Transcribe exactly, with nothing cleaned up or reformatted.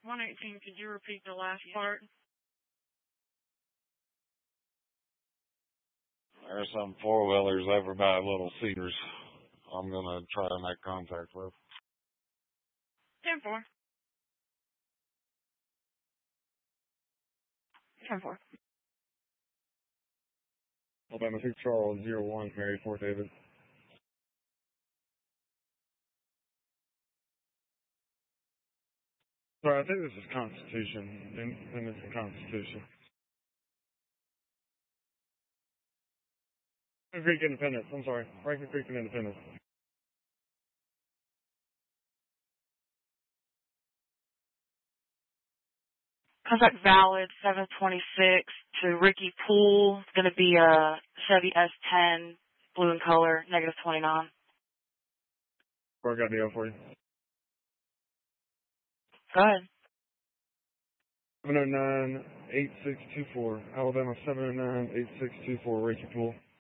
one eighteen, could you repeat the last part? There's some four-wheelers over by Little Cedars I'm going to try to make contact with. ten four. ten four. Alabama two Charles, zero one, Mary Fort David. Sorry, I think this is Constitution. I think this is Constitution. Franklin Creek Independence, I'm sorry. Franklin Creek and Independence. Contact valid seven twenty-six to Ricky Poole. It's going to be a Chevy S ten, blue in color, negative twenty-nine. Where I got the deal for you. Go ahead. seven oh nine, eight six two four. Alabama seven oh nine, eight six two four, Ricky Poole.